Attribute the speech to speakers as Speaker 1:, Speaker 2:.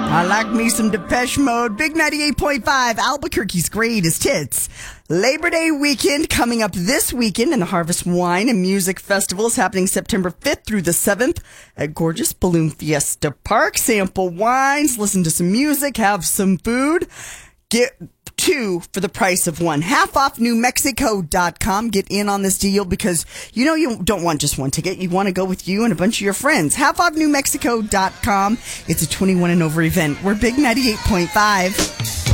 Speaker 1: I like me some Depeche Mode. Big 98.5, Albuquerque's greatest hits. Labor Day weekend coming up this weekend, and the Harvest Wine and Music Festival is happening September 5th through the 7th at gorgeous Balloon Fiesta Park. Sample wines, listen to some music, have some food. Get two for the price of one. Half off NewMexico.com. Get in on this deal because you don't want just one ticket. You want to go with you and a bunch of your friends. Half off NewMexico.com. It's a 21 and over event. We're Big 98.5.